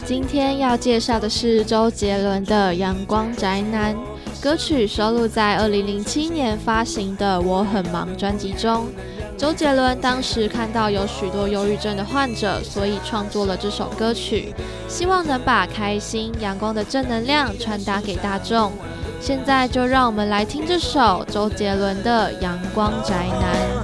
今天要介绍的是周杰伦的《阳光宅男》，歌曲收录在2007年发行的《我很忙》专辑中。周杰伦当时看到有许多忧郁症的患者，所以创作了这首歌曲，希望能把开心、阳光的正能量传达给大众。现在就让我们来听这首周杰伦的《阳光宅男》。